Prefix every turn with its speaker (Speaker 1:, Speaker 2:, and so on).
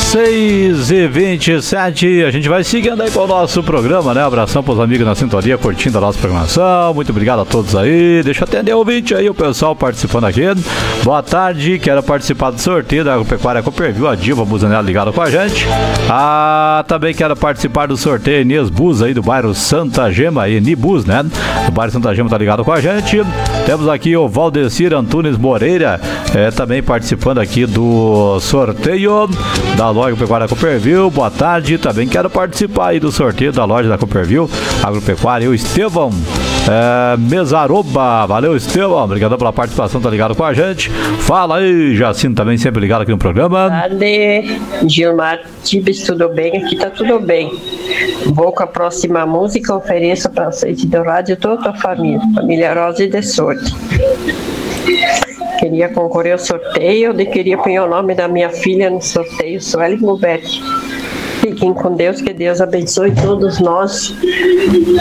Speaker 1: 6h27, a gente vai seguindo aí com o nosso programa, né? Abração pros amigos na sintonia, curtindo a nossa programação. Muito obrigado a todos aí. Deixa eu atender o ouvinte aí, o pessoal participando aqui. Boa tarde, quero participar do sorteio da Agropecuária Copperville, a Diva Busanella ligada com a gente. Também quero participar do sorteio Inês Bus aí do bairro Santa Gema, Nibus, né? O bairro Santa Gema tá ligado com a gente. Temos aqui o Valdecir Antunes Moreira, também participando aqui do sorteio da loja Agropecuária Copperville. Boa tarde, também quero participar aí do sorteio da loja da Copperville Agropecuária. O Estevão Mesaroba, valeu Estevão, obrigado pela participação, tá ligado com a gente. Fala aí, Jacinto, também sempre ligado aqui no programa.
Speaker 2: Boa tarde, Gilmar Tibes, tudo bem? Aqui tá tudo bem. Vou com a próxima música, ofereço para vocês do rádio toda a família Rosa de Sorte. Queria concorrer ao sorteio, queria pôr o nome da minha filha no sorteio, Sueli Mubetti. Fiquem com Deus, que Deus abençoe todos nós.